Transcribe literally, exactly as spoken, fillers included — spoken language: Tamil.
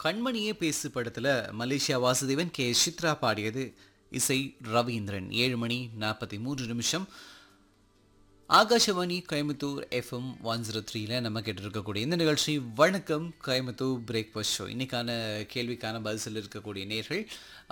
கண்மணியே பேசு படத்துல மலேசியா வாசுதேவன் கே சித்ரா பாடியது. இசை ரவீந்திரன். ஏழு மணி நாற்பத்தி மூன்று நிமிஷம். Akashvani Coimbatore FM one zero த்ரீல நம்ம கேட்டு இருக்கக்கூடிய இந்த நிகழ்ச்சி வணக்கம் கோயம்புத்தூர் பிரேக்ஃபாஸ்ட் ஷோ. இன்னைக்கான கேள்விக்கான பதில் இருக்கக்கூடிய நேர்கள்